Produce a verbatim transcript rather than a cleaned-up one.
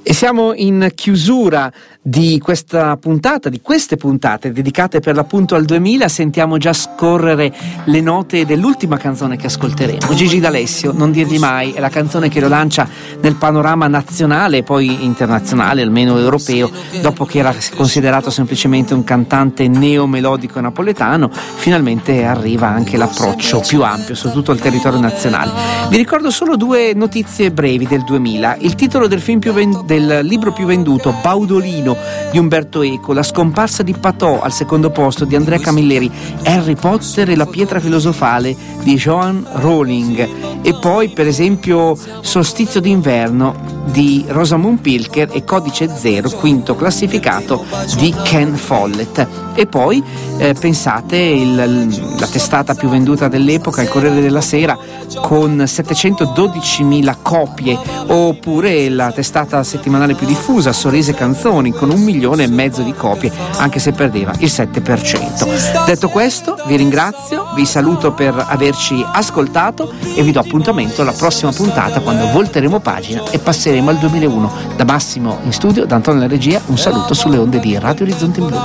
E siamo in chiusura di questa puntata, di queste puntate dedicate per l'appunto al duemila. Sentiamo già scorrere le note dell'ultima canzone che ascolteremo. Gigi D'Alessio, Non dirgli mai, è la canzone che lo lancia nel panorama nazionale e poi internazionale, almeno europeo, dopo che era considerato semplicemente un cantante neomelodico napoletano. Finalmente arriva anche l'approccio più ampio su tutto il territorio nazionale. Vi ricordo solo due notizie brevi del duemila. Il titolo del film più venduto, del libro più venduto, Baudolino di Umberto Eco, la scomparsa di Patò al secondo posto di Andrea Camilleri, Harry Potter e la pietra filosofale di Joan Rowling, e poi per esempio Solstizio d'inverno di Rosamund Pilcher e Codice Zero, quinto classificato, di Ken Follett. E poi eh, pensate il, la testata più venduta dell'epoca, il Corriere della Sera, con settecentododicimila copie, oppure la testata settimanale più diffusa, Sorrisi e Canzoni, con un milione e mezzo di copie, anche se perdeva il sette per cento. Detto questo, vi ringrazio, vi saluto per averci ascoltato e vi do appuntamento alla prossima puntata, quando volteremo pagina e passeremo al duemilauno. Da Massimo in studio, da Antonio in regia, un saluto sulle onde di Radio Orizzonte in Blu.